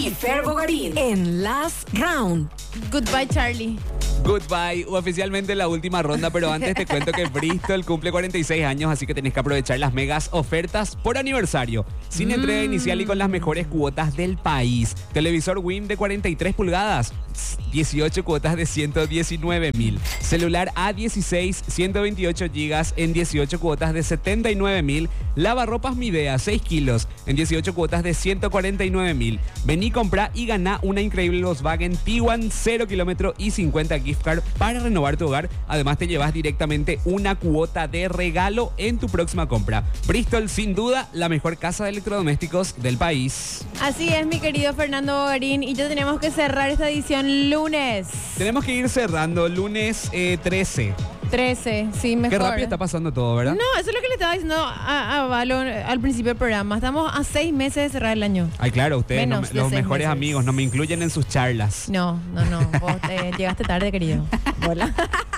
y Fer Bogarín en Last Round. Goodbye, Charlie. Goodbye, oficialmente la última ronda, pero antes te cuento que Bristol cumple 46 años, así que tenés que aprovechar las megas ofertas por aniversario. Sin entrega inicial y con las mejores cuotas del país. Televisor WIM de 43 pulgadas, 18 cuotas de 119.000. Celular A16, 128 gigas en 18 cuotas de 79.000. Lavarropas Midea, 6 kilos en 18 cuotas de 149.000. Vení, comprá y ganá una increíble Volkswagen Tiguan 0 kilómetro y 50 gift card para renovar tu hogar. Además te llevas directamente una cuota de regalo en tu próxima compra. Bristol, sin duda, la mejor casa de electrodomésticos del país. Así es, mi querido Fernando Bogarín. Y ya tenemos que cerrar esta edición lunes. Tenemos que ir cerrando lunes 13. 13, sí, mejor. Qué rápido está pasando todo, ¿verdad? No, eso es lo que le estaba diciendo a Valo al principio del programa. Estamos a 6 meses de cerrar el año. Ay, claro, ustedes, Menos de los 6 mejores meses. amigos, no me incluyen en sus charlas. No. Vos llegaste tarde, querido. Hola.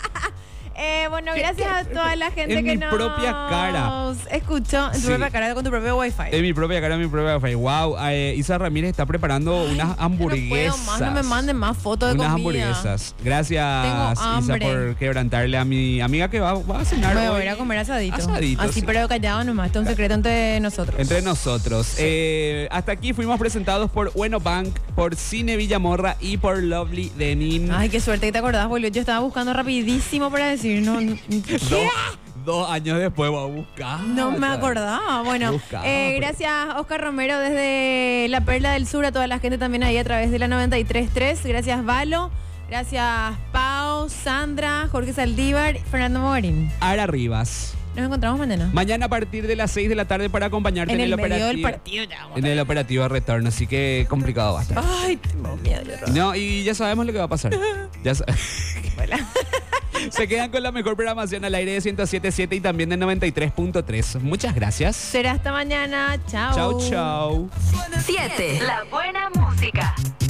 Bueno, gracias a toda la gente En que mi nos propia cara. escuchó. En tu Sí. propia cara, con tu propio wifi. En mi propia cara, en mi propia wifi. Wow, Isa Ramírez está preparando unas hamburguesas. No puedo más, no me manden más fotos de unas comida. hamburguesas. Gracias, Tengo Isa, hambre. por quebrantarle a mi amiga que va a cenar Me voy a hoy. ir a comer asadito. Asadito, Así, sí. pero callado nomás. Esto es un secreto entre nosotros. Entre nosotros. Hasta aquí fuimos presentados por Bueno Bank, por Cine Villamorra y por Lovely Denim. Ay, qué suerte que te acordás, boludo. Yo estaba buscando rapidísimo para decir, ¿qué? 2 años después voy a buscar. No me acordaba. Bueno, Buscaba, pero- gracias Oscar Romero desde La Perla del Sur, a toda la gente también ahí a través de la 93.3. Gracias Valo, gracias Pau, Sandra, Jorge Saldívar, Fernando Bogarín. Ara Rivas. Nos encontramos mañana. Mañana a partir de las 6 de la tarde para acompañarte En en, el medio operativo. del partido ya vamos. En el operativo de retorno, así que complicado va a estar. Ay, tengo miedo. No, y ya sabemos lo que va a pasar. Ya sa- Se quedan con la mejor programación al aire de 107.7 y también de 93.3. Muchas gracias. Será hasta mañana. Chao. Chau, chau. 7. La buena música.